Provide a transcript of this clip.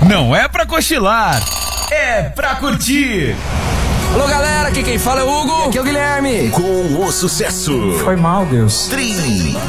Não é pra cochilar, é pra curtir. Alô, galera, aqui quem fala é o Hugo. E aqui é o Guilherme. Com o sucesso. Foi mal, Deus.